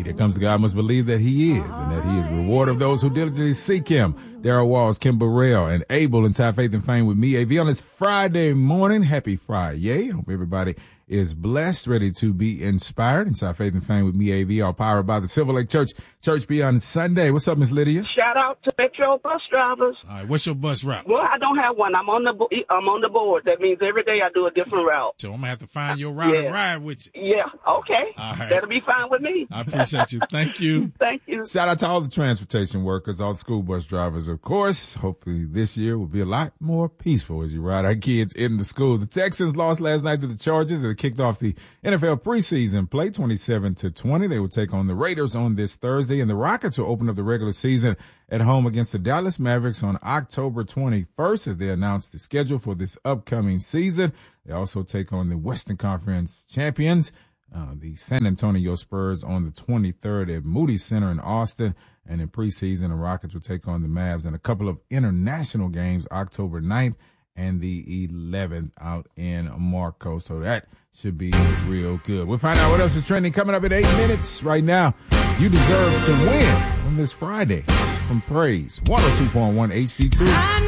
Here comes the God must believe that he is, and that he is reward of those who diligently seek him. Darryl Walls, Kim Burrell, and Abel inside Faith and Fame with me, AV, on this Friday morning. Happy Friday. Hope everybody is blessed, ready to be inspired. Inside Faith and Fame with me, AV, all powered by the Silver Lake Church Beyond Sunday. What's up, Miss Lydia? Shout out to Metro bus drivers. All right, what's your bus route? Well, I don't have one. I'm on the board. That means every day I do a different route. So I'm gonna have to find your route and ride with you. Yeah, okay. All right. That'll be fine with me. I appreciate you. Thank you. Thank you. Shout out to all the transportation workers, all the school bus drivers, of course. Hopefully this year will be a lot more peaceful as you ride our kids into school. The Texans lost last night to the Chargers. They kicked off the NFL preseason play 27-20. They will take on the Raiders on this Thursday, and the Rockets will open up the regular season at home against the Dallas Mavericks on October 21st as they announce the schedule for this upcoming season. They also take on the Western Conference champions, the San Antonio Spurs, on the 23rd at Moody Center in Austin. And in preseason, the Rockets will take on the Mavs in a couple of international games, October 9th and the 11th out in Marco. So that should be real good. We'll find out what else is trending coming up in 8 minutes. Right now, you deserve to win on this Friday from Praise 102.1 HD2.